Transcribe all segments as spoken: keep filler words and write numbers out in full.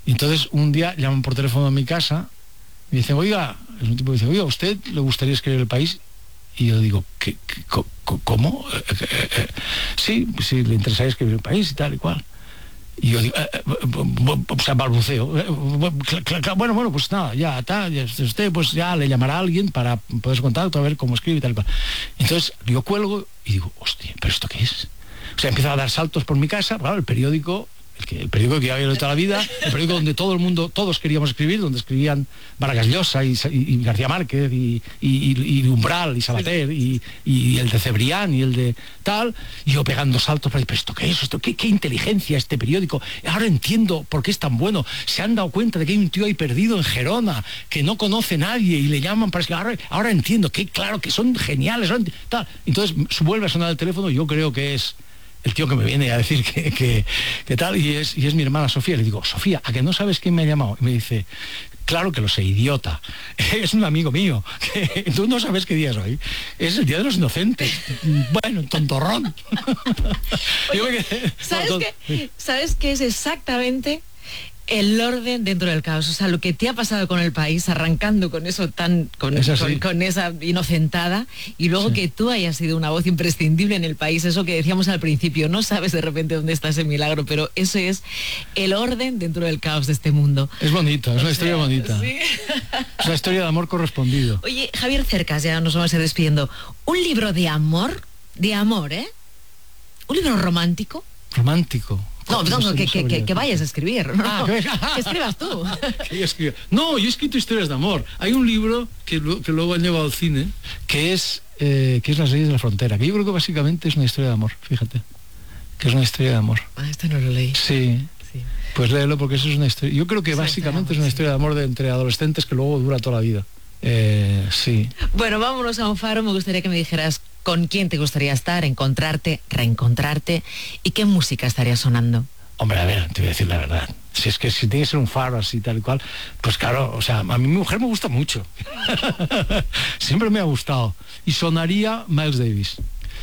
Y entonces un día llaman por teléfono a mi casa y dicen, oiga, es un tipo que dice, oiga, ¿a usted le gustaría escribir El País? Y yo digo, ¿qué, qué, ¿cómo? Eh, eh, eh, sí, sí, le interesaría escribir El País y tal y cual. Y yo digo, eh, eh, o sea, balbuceo. Eh, bueno, bueno, pues nada, ya está, ya, usted pues ya le llamará a alguien para poder contacto, a ver cómo escribe y tal y cual. Entonces yo cuelgo y digo, hostia, ¿pero esto qué es? O sea, empiezo a dar saltos por mi casa, claro, el periódico, el, que, el periódico que ya había leído toda la vida, el periódico donde todo el mundo, todos queríamos escribir, donde escribían Vargas Llosa y, y, y García Márquez y, y, y Umbral y Sabater y, y el de Cebrián y el de tal, y yo pegando saltos, pero ¿esto qué es? ¿Esto qué, qué inteligencia este periódico? Ahora entiendo por qué es tan bueno. Se han dado cuenta de que hay un tío ahí perdido en Gerona que no conoce a nadie y le llaman para escribir. Ahora, ahora entiendo que claro que son geniales, son, tal. Entonces vuelve a sonar el teléfono, yo creo que es el tío que me viene a decir que, que, que tal, y es, y es mi hermana Sofía. Le digo, Sofía, ¿a que no sabes quién me ha llamado? Y me dice, claro que lo sé, idiota. Es un amigo mío. Que tú no sabes qué día es hoy. Es el Día de los Inocentes. Bueno, tontorrón. Oye, ¿sabes, qué? ¿Sabes qué es exactamente el orden dentro del caos? O sea, lo que te ha pasado con El País, arrancando con eso tan, con, con, con esa inocentada, y luego sí, que tú hayas sido una voz imprescindible en El País, eso que decíamos al principio, no sabes de repente dónde está ese milagro, pero eso es el orden dentro del caos de este mundo. Es bonito, es una o historia sea, bonita. ¿Sí? Es una historia de amor correspondido. Oye, Javier Cercas, ya nos vamos a ir despidiendo. Un libro de amor, de amor, ¿eh? Un libro romántico. Romántico. No, no, no que, que, que, que vayas a escribir. No, ah, que, que escribas tú. Que yo escriba. No, yo he escrito historias de amor. Hay un libro que, lo, que luego han llevado al cine, que es, eh, que es Las leyes de la frontera, que yo creo que básicamente es una historia de amor, fíjate. Que es una historia de amor. Ah, este no lo leí. Sí. sí. Pues léelo porque eso es una historia. Yo creo que sí, básicamente es una historia de amor de, entre adolescentes que luego dura toda la vida. Eh, sí. Bueno, vámonos a un faro. Me gustaría que me dijeras con quién te gustaría estar, encontrarte, reencontrarte y qué música estaría sonando. Hombre, a ver, te voy a decir la verdad. Si es que si tiene que ser un faro así tal y cual, pues claro, o sea, a mí mi mujer me gusta mucho. Siempre me ha gustado. Y sonaría Miles Davis.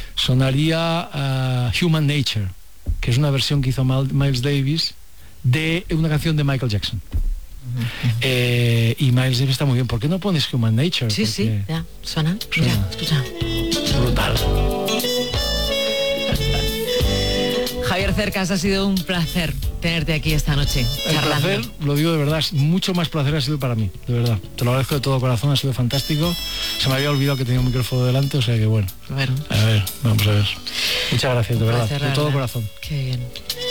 Sonaría uh, Human Nature, que es una versión que hizo Miles Davis de una canción de Michael Jackson. Uh-huh. eh, y Miles Davis está muy bien. ¿Por qué no pones Human Nature? Sí, Porque sí, ya, suena. suena. Mira, escucha. Brutal. Javier Cercas, ha sido un placer tenerte aquí esta noche. El charlando. placer, lo digo de verdad, mucho más placer ha sido para mí, de verdad. Te lo agradezco de todo corazón, ha sido fantástico. Se me había olvidado que tenía un micrófono delante, o sea que bueno. Bueno. A ver, vamos a ver. Muchas gracias, de verdad, placer, de todo corazón. Qué bien.